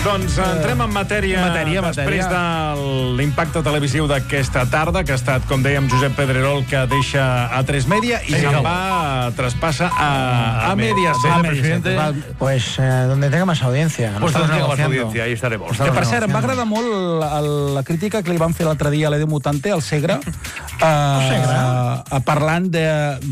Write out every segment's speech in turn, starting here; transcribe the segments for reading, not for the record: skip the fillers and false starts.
Doncs entrem en matèria després de l'impacte televisiu d'aquesta tarda, que ha estat, com dèiem, Josep Pedrerol, que deixa a 3 Media i se'n va, traspassa a Mediaset. Presidente. Pues donde tenga más audiencia. Pues donde tenga más audiencia, ahí estaremos. Que, per cert, em va agradar molt la crítica que li van fer l'altre dia a l'Edu Mutante, al Segre, parlant de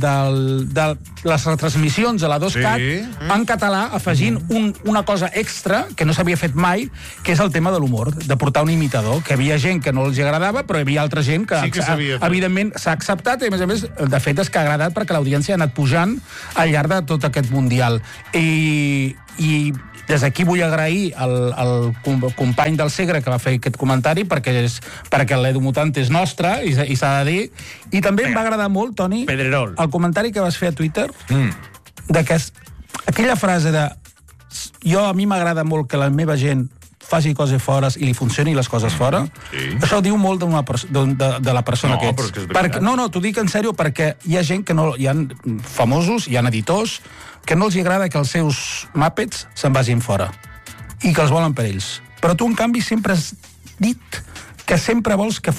les retransmissions a la 2CAT en català, afegint una cosa extra que no s'havia fet mai, que és el tema de l'humor, de portar un imitador, que hi havia gent que no els agradava, però hi havia altra gent que evidentment s'ha acceptat, i a més, de fet, és que ha agradat perquè l'audiència ha anat pujant al llarg de tot aquest Mundial. I des d'aquí vull agrair al company del Segre que va fer aquest comentari, perquè l'Edu Mutante és nostre, i s'ha de dir. I també em va agradar molt, Toni, Pedrerol, el comentari que vas fer a Twitter, de que aquella frase de a mi m'agrada molt que la meva gent faci coses fora i li funcioni les coses fora, això diu molt de la persona que ets. No, t'ho dic en sèrio, perquè hi ha gent que no... Hi ha famosos, hi ha editors, que no els agrada que els seus Muppets se'n vagin fora i que els volen per ells. Però tu, en canvi, sempre has dit que sempre vols que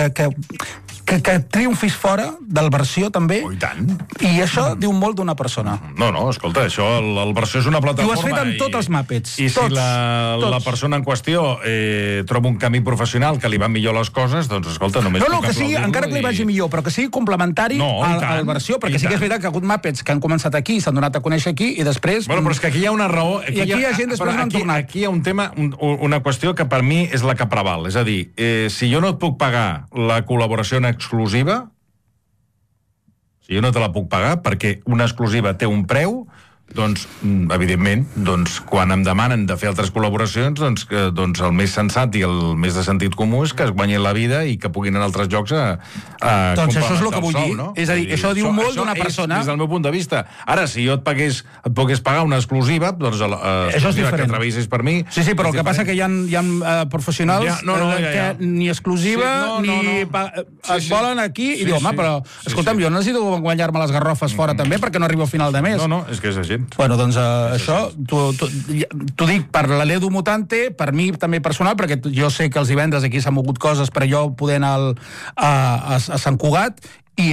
triomfis fora del Versió, també. Oh, i tant. I això diu molt d'una persona. No, escolta, això, el Versió és una plataforma... I ho has fet amb tots els Muppets. I si la persona en qüestió troba un camí professional que li van millor les coses, doncs, escolta, només... No, que sigui, encara que li vagi millor, però que sigui complementari al Versió, perquè sí que és veritat que ha hagut Muppets que han començat aquí, s'han donat a conèixer aquí, i després... Bueno, però és que aquí hi ha una raó... I aquí hi ha gent després no han tornat. Aquí hi ha un tema, una qüestió que per mi és la que preval. És a dir, si jo no et puc pagar la col·laboració en exclusiva, si jo no te la puc pagar perquè una exclusiva té un preu, doncs, evidentment, quan em demanen de fer altres col·laboracions, doncs el més sensat i el més de sentit comú és que es guanyin la vida i que puguin anar a altres llocs a doncs això és el que vull dir. És a dir, això diu molt d'una persona... Des del meu punt de vista. Ara, si jo et pogués pagar una exclusiva, doncs això és diferent. Que treballis per mi... Sí, però el que passa que hi ha professionals que ni exclusiva ni es volen aquí i diu, home, però escolta'm, jo necessito guanyar-me les garrofes fora també perquè no arribo a final de mes. No, és que és així. Bueno, doncs això t'ho dic per l'Edu Mutante, per mi també personal, perquè jo sé que els divendres aquí s'han mogut coses per allò poder anar a Sant Cugat, i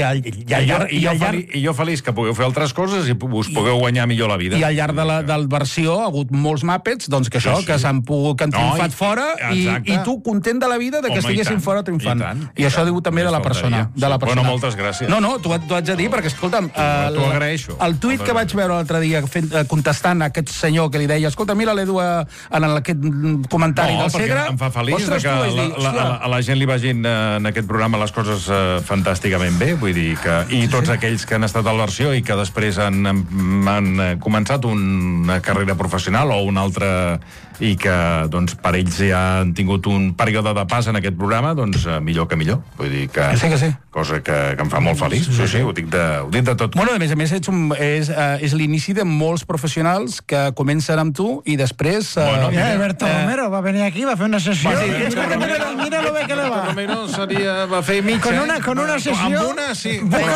jo feliç que pugueu fer altres coses i us pugueu guanyar millor la vida. I al llarg del Versió ha hagut molts Muppets, doncs que això, que han triomfat fora, i tu content de la vida de que estiguessin fora triomfant. I això diu també de la persona. Bueno, moltes gràcies. No, t'ho haig de dir, perquè escolta'm, t'ho agraeixo. El tuit que vaig veure l'altre dia contestant a aquest senyor que li deia, escolta, mira l'Edu en aquest comentari del Segre. Em fa feliç que a la gent li vagin en aquest programa les coses fantàsticament bé, vull dir que... I tots aquells que han estat al Versió i que després han començat una carrera professional o una altra i que, doncs, per ells ja han tingut un període de pas en aquest programa, doncs, millor que millor. Vull dir que... Sí. Cosa que em fa molt feliç. Sí, ho dic de tot. Bueno, a més, és l'inici de molts professionals que comencen amb tu i després... Berto Romero va venir aquí, va fer una sessió. Mira lo bé que le va. Romero va fer mitja. Con una sessió. Amb una, sí.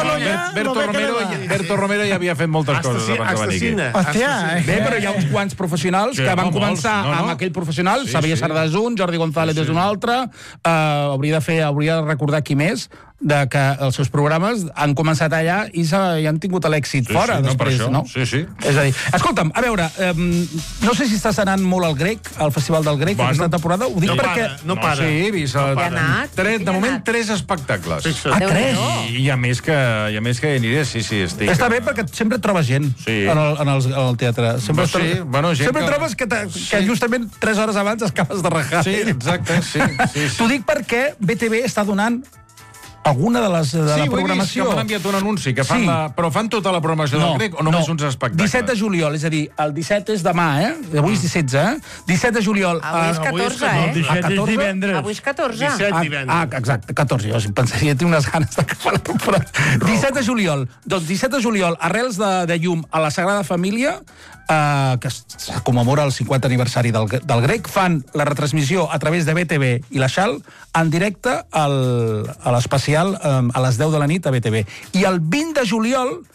Berto Romero ja havia fet moltes coses abans de venir aquí. Hòstia, bé, però hi ha uns quants professionals que van començar amb aquell professional, Xavier Sardà és un, Jordi González és un altre, hauria de recordar qui més, que els seus programes han començat allà i han tingut l'èxit fora després, no? Sí. És a dir, escolta'm, a veure, no sé si estàs anant molt al Grec, al Festival del Grec, aquesta temporada, ho dic perquè... No para. Sí, he vist... De moment, 3 espectacles. 3? I hi ha més que hi aniré, sí, estic... Està bé perquè sempre et trobes gent en el teatre. Sempre trobes que justament 3 hores abans acabes de rajar. Sí, exacte, sí. T'ho dic perquè BTV està donant alguna de la programació. Sí, m'han enviat un anunci, però fan tota la programació del Grec o només uns espectacles? 17 de juliol, és a dir, el 17 és demà, Avui és 16, 17 de juliol. Avui és 14, El 17 és divendres. Avui és 14. 17 divendres. Exacte, 14. Jo pensaria que tinc unes ganes d'acabar la temporada. 17 de juliol. Doncs 17 de juliol, arrels de llum a la Sagrada Família, que es commemora el 50 aniversari del Grec, fan la retransmissió a través de BTV i la Xal en directe a l'especial a les 10 de la nit a BTV. I el 20 de juliol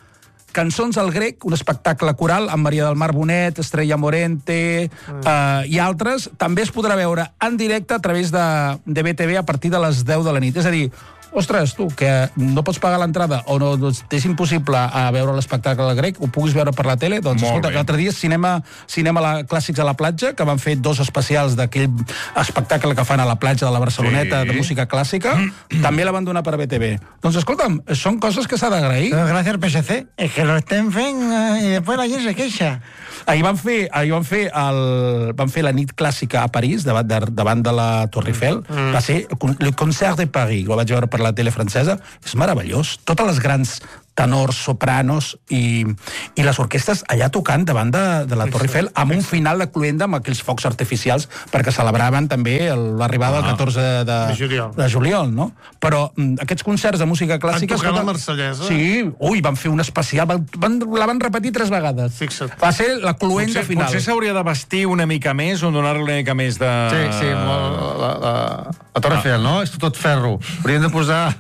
Cançons al grec, un espectacle coral amb Maria del Mar Bonet, Estrella Morente i altres. També es podrà veure en directe a través de BTV a partir de les 10 de la nit. És a dir, ostres, tu, que no pots pagar l'entrada o no és impossible a veure l'espectacle grec, ho puguis veure per la tele, doncs escolta, l'altre dia cinema Clàssics a la platja, que van fer 2 especials d'aquell espectacle que fan a la platja de la Barceloneta de música clàssica, també la van donar per BTV. Doncs escolta'm, són coses que s'ha d'agrair. Pero gracias al PSC, es que lo estén fent y después la gent se queixa. Ahir van fer la nit clàssica a París, davant de la Torre Eiffel. Va ser el Concert de Paris, ho vaig veure per la tele francesa. És meravellós. Totes les grans tenors, sopranos i les orquestres allà tocant davant de la Torre Eiffel amb un final de cluenda amb aquells focs artificials perquè celebraven també l'arribada del 14 de juliol, no? Però aquests concerts de música clàssica... Han tocat la Marsellesa? Sí, van fer un especial, la van repetir 3 vegades. Fixa't. Va ser la cluenda final. Potser s'hauria de vestir una mica més o donar-li una mica més de... Sí, la Torre Eiffel, no? És tot ferro. Hauríem de posar...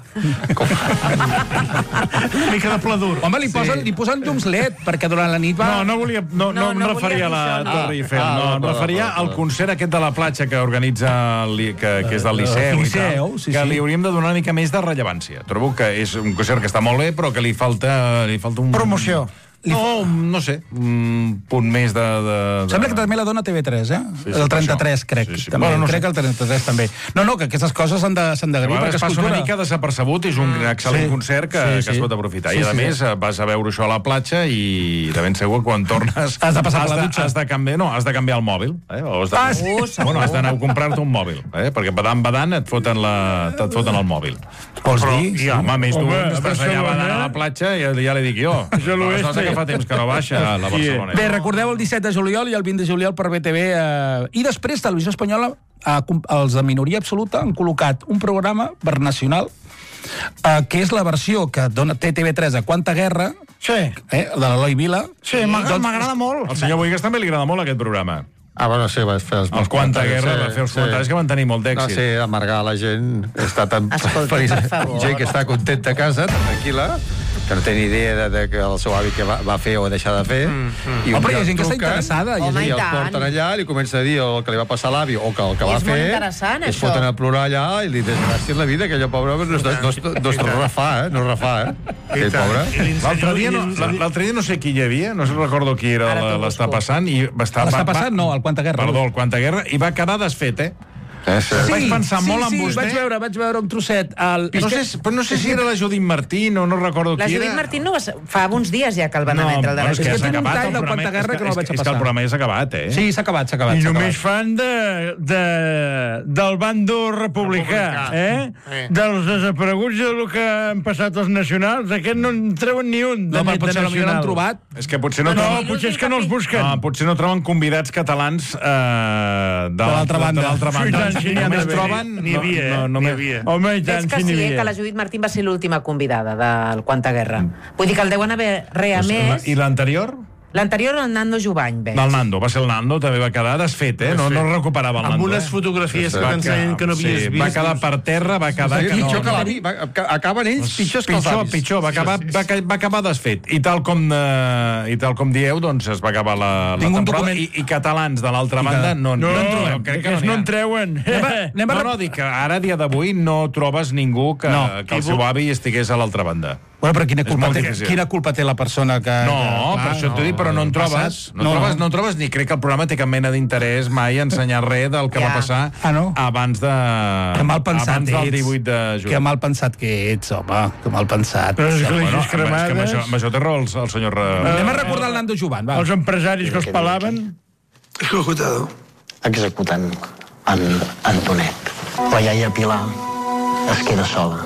Una mica de pladur. Home, li posen llums LED, perquè durant la nit va... No em referia a la Torre Eiffel, no, em referia al concert aquest de la platja que organitza, que és del Liceu i tal, que li hauríem de donar una mica més de rellevància. Trobo que és un concert que està molt bé, però que li falta un... Promoció. No sé, un punt més de... Sembla que també la dona TV3, el 33, crec. Crec que el 33 també. No, que aquestes coses s'han d'agrair, perquè es passa una mica desapercebut, és un excel·lent concert que es pot aprofitar. I a més, vas a veure això a la platja i de ben segur quan tornes... Has de passar per la dutxa. Has de canviar el mòbil. Has d'anar a comprar-te un mòbil, perquè badant et foten el mòbil. Vols dir? Home, més d'un, estàs allà badant a la platja i ja li dic jo. Que fa temps que no baixa a la Barcelona. Bé, recordeu el 17 de juliol i el 20 de juliol per BTV. I després, Televisió Espanyola, els de minoria absoluta han col·locat un programa per nacional que és la versió que té TV3 a Quanta Guerra, de l'Eloi Vila. Sí, m'agrada molt. Al senyor Boigas també li agrada molt aquest programa. Bueno, sí, va fer els Quanta Guerra, va fer els comentaris que van tenir molt d'èxit. No, sí, amargar la gent, està tan... Escolta, per favor. Gent que està contenta a casa, tranquil·la, que no té ni idea de que el seu avi que va fer o deixar de fer. Però hi ha gent que està interessada. I els porten allà, li comença a dir el que li va passar a l'avi o que el que va fer. És molt interessant, això. Es foten a plorar allà i li desgràcia la vida, que allò pobre no es refà, aquell pobre. L'altre dia no sé qui hi havia, no recordo qui era l'està passant. L'està passant, no, el Quanta Guerra. Perdó, el Quanta Guerra, i va quedar desfet, Vaig pensar molt en vostè. Vaig veure un trosset. Però no sé si era la Judit Martín o no recordo qui era. La Judit Martín fa uns dies ja que el van emetre el debat. És que s'ha acabat el programa. És que el programa ja s'ha acabat, Sí, s'ha acabat. I només fan del bando republicà, dels desapareguts del que han passat els nacionals, aquest no en treuen ni un de net de nacional. Trobat. És que potser no... No, potser és que no els busquen. Potser no troben convidats catalans de l'altra banda. Només troben... N'hi havia. Home, i tant, si n'hi havia. Que la Judit Martín va ser l'última convidada del Quanta Guerra. Vull dir que el deuen haver reamès... I l'anterior? L'anterior, el Nando Jubany, veig. El Nando, va ser el Nando, també va quedar desfet, No recuperava el Nando. Amb unes fotografies que t'ensenyen que no havies vist. Va quedar per terra, va quedar... Pitjor que l'avi, acaben ells pitjors que els avis. Pitjor, va acabar desfet. I tal com dieu, doncs es va acabar la temporada. I catalans de l'altra banda no en treuen. No, dic que ara, a dia d'avui, no trobes ningú que el seu avi estigués a l'altra banda. Bueno, però quina culpa té la persona que... No, per això t'ho dic, però no en trobes. No en trobes, ni crec que el programa té cap mena d'interès mai a ensenyar res del que va passar abans del 18 de juny. Que mal pensat que ets, home, que mal pensat. Però esglésies cremades... Amb això té raó el senyor... Anem a recordar el Nando Jubany, va. Els empresaris que els palaven... Ejecutado. Executant Antonet. La iaia Pilar es queda sola.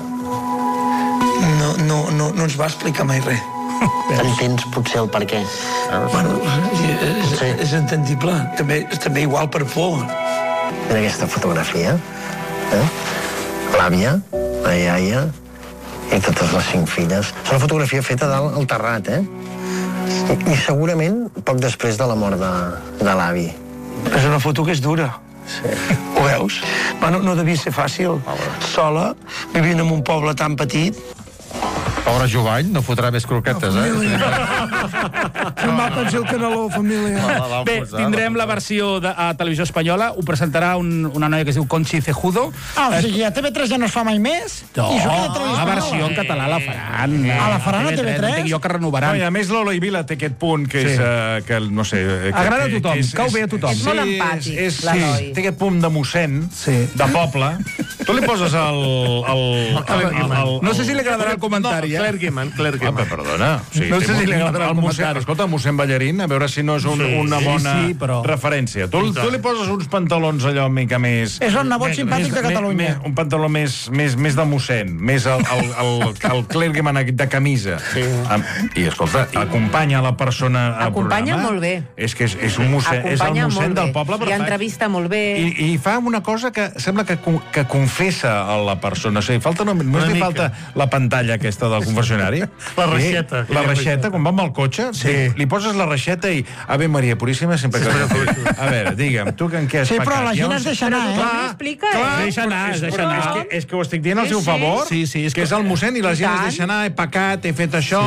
No ens va explicar mai res. Entens potser el per què? Bueno, és entendible. També igual per por. En aquesta fotografia, l'àvia, la iaia i totes les 5 filles. És una fotografia feta dalt al terrat, I segurament poc després de la mort de l'avi. És una foto que és dura. Sí. Ho veus? Bueno, no devia ser fàcil. Sola, vivint en un poble tan petit. Pobre Jovany, no fotrà més croquetes, Em va pensar el canaló, família. Bé, tindrem la versió a Televisió Espanyola, ho presentarà una noia que es diu Conchi Cejudo. O sigui, a TV3 ja no es fa mai més? No, I això queda a Televisió la versió en Espanyola? català la faran. La faran a TV3? Entenc jo que renovaran. No, I a més l'Eloi Vila té aquest punt que és, que no sé... Agrada a tothom, cau bé a tothom. És molt empàtic, l'Eloi. Té aquest punt de mossèn, de poble. Tu li poses No sé si li agradarà el comentari, eh? Clergyman. Perdona. No sé si li agradarà el comentari. Escolta, mossèn Ballarín, a veure si no és una bona referència. Tu li poses uns pantalons allò una mica més... És el nebot simpàtic de Catalunya. Un pantaló més de mossèn, més el clergyman de camisa. I, escolta, acompanya la persona al programa. Acompanya molt bé. És que és un mossèn, és el mossèn del poble I entrevista molt bé. I fa una cosa que sembla que confessa a la persona. O sigui, només li falta la pantalla aquesta del confessionari. La reixeta. La reixeta, quan va amb el cotxe, li poses la reixeta i Ave Maria Puríssima sempre que... A veure, digue'm, tu en què has pecat? Sí, però la gent es deixa anar, Però tu m'expliques. Deixa anar. És que ho estic dient al seu favor, que és el mossèn i la gent es deixa anar, he pecat, he fet això,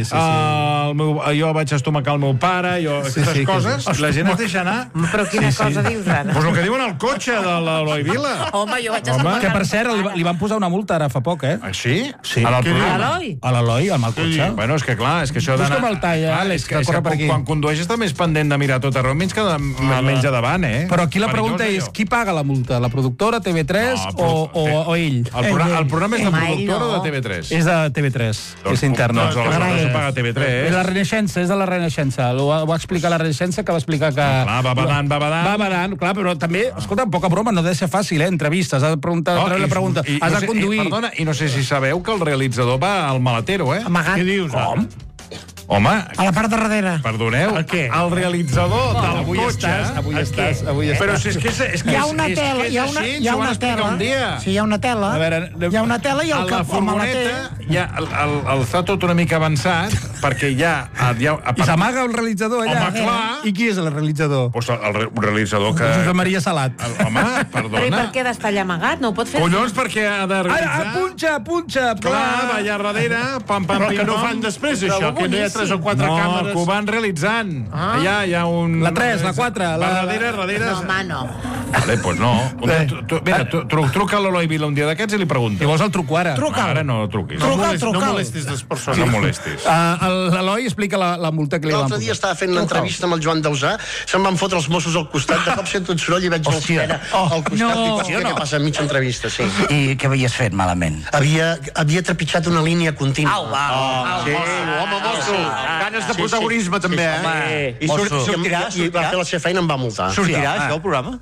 jo vaig estomacar el meu pare, aquestes coses, la gent es deixa anar. Però quina cosa dius ara? Pues el que diuen al cotxe de l'Eloi Vila. Home, jo vaig estomacar. Que, per cert, li van posar una multa ara fa poc, eh? Ah, sí? Sí. A l'Eloi? A l'Eloi, al mal cotxe. Bueno, és que clar, és que això d'anar... Busca'm el tall, Àlex, que corre per aquí. Quan condueix està més pendent de mirar tot arreu, menys davant, eh? Però aquí la pregunta és, qui paga la multa? La productora, TV3 o ell? El programa és de productora o de TV3? És de TV3, és interna. Doncs aleshores ho paga TV3. És la Renaixença, és de la Renaixença. Ho va explicar la Renaixença, que va explicar que... Clar, va badant. Va badant, clar, però també, escolta, poca broma, no deu ser fàcil, entrevistes, has de preguntar, treure la pregunta, has de conduir... Perdona, i no sé si sabeu que el realitzador va al maletero, eh? Amagat. Què dius? Com? Home, A la part de darrere. perdoneu, el realitzador del cotxe... Avui estàs. Però si és que Hi ha una tela, hi ha una tela. Sí, hi ha una tela. Hi ha una tela i el la furgoneta ja està tot una mica avançat, perquè ja... I s'amaga el realitzador allà. Home, clar. I qui és el realitzador? Pues el realitzador que... Josep Maria Salat. Home, Però i perdona. per què ha d'estar allà amagat? No ho pot fer? Collons, perquè ha de realitzar... Punxa! Clar, va allà darrere, pam, Però pim, que no pam. fan després, això, que no hi ha 3 o 4 No, càmeres. que ho van realitzant. Allà hi ha un... La 3, la 4, Va darrere... No, home, no. Vale, pues no. Mira, truca a l'Eloi Vila un dia d'aquests i li pregunta. I vols el truco ara? Ara no truquis. No molestis les persones. No molestis. L'Eloi explica la multa que li van L'altre dia estava fent l'entrevista amb el Joan Dausà, se'm van fotre els Mossos al costat, de cop sento un soroll i veig l'esquena al costat. Dic, hòstia, què passa? Mitja entrevista, sí. I què havies fet malament? Havia trepitjat una línia contínua. Sí, Home, mosso, ganes de protagonisme, també, eh? I va fer la seva feina, em va multar. Sortirà això, el programa?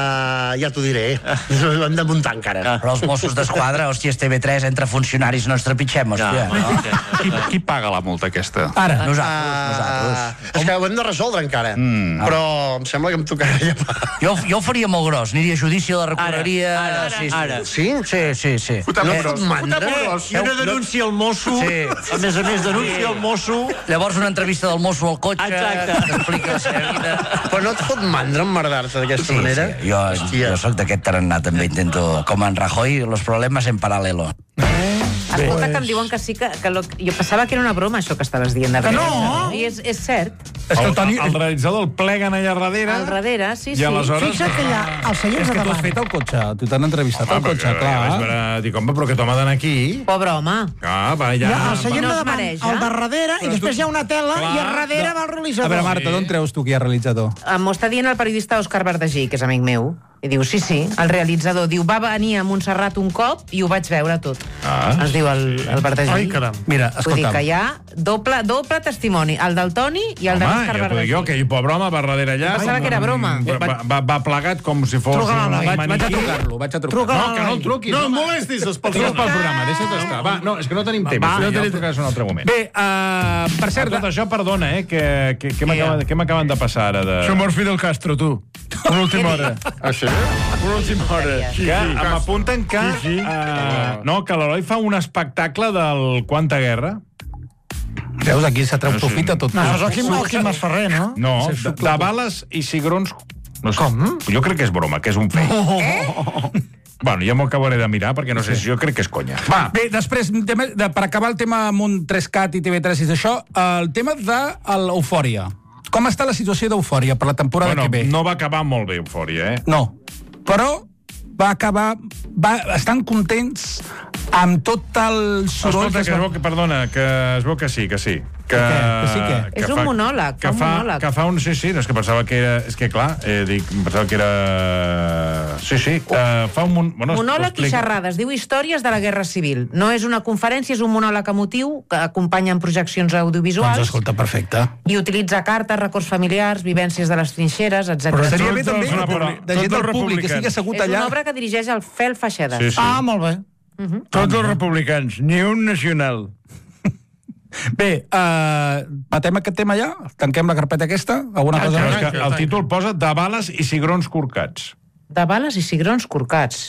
Ja t'ho diré. Ho hem de muntar encara. Però els Mossos d'Esquadra, hòstia, és TV3, entre funcionaris no ens trepitgem, hòstia. Qui paga la multa aquesta? Ara. Nosaltres. És que ho hem de resoldre encara. Però em sembla que em tocarà ja pagar. Jo ho faria molt gros, aniria a judici, la recorreria... Sí? Sí. No fot mandra. I una denúncia al mosso, a més, denuncia al mosso... Llavors una entrevista del mosso al cotxe, que explica la seva vida... Però no et fot mandra emmerdar-te d'aquesta manera? Jo soc d'aquest tarannà, també intento, com en Rajoy, los problemas en paralelo. Escolta, que em diuen que sí, jo pensava que era una broma, això que estaves dient. Que no! I és cert. El realitzador el pleguen allà darrere. Al darrere, sí. I aleshores... Fixa't que hi ha els seients És de que tu has davant. fet el cotxe, tu t'han entrevistat al cotxe, clar. Dic, home, però aquest home d'anar aquí... Pobre home. Ah, va, Hi ja... ha el seient No de es davant, mereix, el de darrere, i després hi ha una tela, i a darrere va el A realitzador. veure, Marta, d'on treus tu que hi ha realitzador? M'ho està dient el periodista Òscar Verdagí, que és amic meu. I diu, sí, el realitzador. Diu, va venir a Montserrat un cop i ho vaig veure tot. Ens diu el Verdagí. Ai, caram. Mira, Vull dir escolta'm. que hi ha doble testimoni, el del Toni i el de l'Òscar ja t'ho dic Verdagí. jo, aquell pobre home va darrere allà... Pensava que era broma. Va plegat com si fos Truca a un l'Eloi. Vaig a maniquí. trucar-lo, vaig a trucar. Truca No, que no el truquis. No, home. molestis les Truques pel persones. programa, deixa't estar. Va, no, és que no tenim temps. Va, ja no tenim ho trucaràs un altre moment. Bé, per cert... Tot això, perdona, què m'acaben de passar ara? Som Fidel Castro, tu. Una última hora. Això? Una última hora. Que m'apunten que... No, que l'Eloi fa un espectacle del Quanta Guerra. Veus, aquí s'atreu profit a tot. No, és el Quim Masferrer, no? No, de bales i cigrons... No sé, com? Jo crec que és broma, que és un fake. Bueno, ja m'ho acabaré de mirar, perquè no sé si jo crec que és conya. Va. Bé, després, per acabar el tema amb un 3CAT i TV3 i això, el tema de l'Eufòria. Com està la situació d'Eufòria per la temporada que ve? No va acabar molt bé Eufòria, No, però va acabar... Estan contents amb tot el soroll... Escolta, perdona, que es veu que sí. És un monòleg, que fa un... Sí, no, és que pensava que era... És que, clar, pensava que era... Sí, fa un... Monòleg i xerrades, diu Històries de la Guerra Civil. No és una conferència, és un monòleg emotiu que acompanya amb projeccions audiovisuals. Doncs escolta, perfecte. I utilitza cartes, records familiars, vivències de les trinxeres, etc. Però seria bé també de gent del públic que estigui assegut allà. És una obra que dirigeix el Fel Feixedes. Sí. Ah, molt bé. Tots els republicans, ni un nacional. Bé, matem aquest tema ja? Tanquem la carpeta aquesta? Alguna cosa? El títol posa De bales i cigrons corcats. De bales i cigrons corcats.